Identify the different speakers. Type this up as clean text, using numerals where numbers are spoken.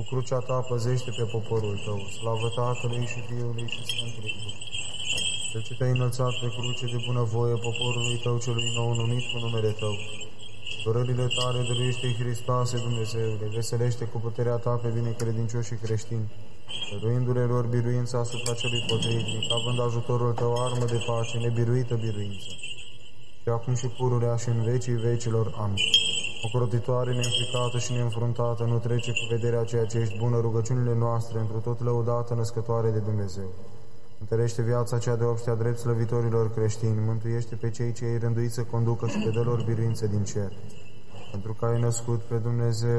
Speaker 1: Cu crucea ta păzește pe poporul tău, slavă Tatălui și Fiului și Sfântului Duh. Cel ce te-ai înălțat pe cruce de bunăvoie poporului tău celui nou numit cu numele tău. Dorările tale dăruiește Hristoase, Dumnezeule, veselește cu puterea ta pe binecredincioșii creștini, dăruindu-le lor biruința asupra celui potrivnic, având ajutorul tău armă de pace, nebiruită biruință. Și acum și pururea și în vecii vecilor. Amin. Ocrotitoare, neînfricată și neînfruntată, nu trece cu vederea ceea ce ești bună rugăciunile noastre, întru tot lăudată, născătoare de Dumnezeu. Întărește viața cea de obștea drept slăvitorilor creștini, mântuiește pe cei ce ai rânduit să conducă și pe dă lor biruințe din cer. Pentru că ai născut pe Dumnezeu